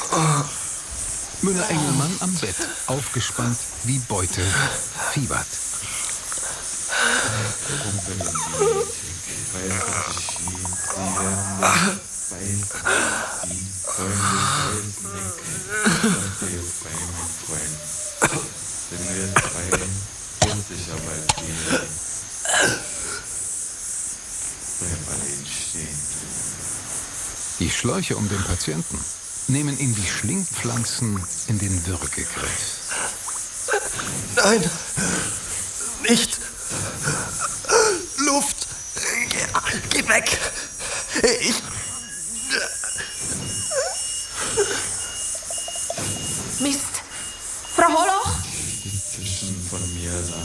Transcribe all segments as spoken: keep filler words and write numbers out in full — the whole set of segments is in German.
Müller-Engelmann am Bett, aufgespannt wie Beute, fiebert. Die Schläuche um den Patienten nehmen ihn wie Schlingpflanzen in den Würgegriff. Nein, nicht. Luft. Geh weg. Ich... Mist. Frau Holoch? Inzwischen von mir da.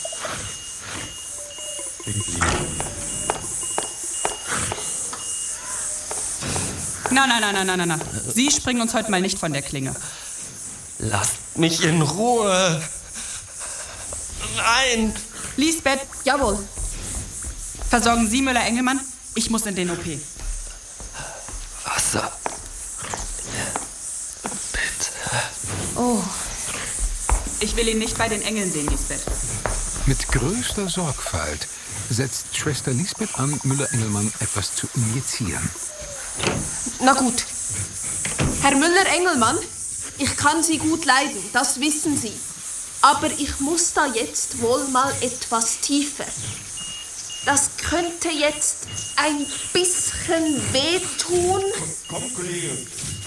Nein, nein, nein, nein, nein, nein. Sie springen uns heute mal nicht von der Klinge. Lasst mich in Ruhe. Nein. Lisbeth, Jawohl. versorgen Sie Müller-Engelmann? Ich muss in den O P. Wasser. Bitte. Oh. Ich will ihn nicht bei den Engeln sehen, Lisbeth. Mit größter Sorgfalt setzt Schwester Lisbeth an, Müller-Engelmann etwas zu injizieren. Na gut. Herr Müller-Engelmann, ich kann Sie gut leiden, das wissen Sie. Aber ich muss da jetzt wohl mal etwas tiefer. Das könnte jetzt ein bisschen wehtun. Komm, Kollege.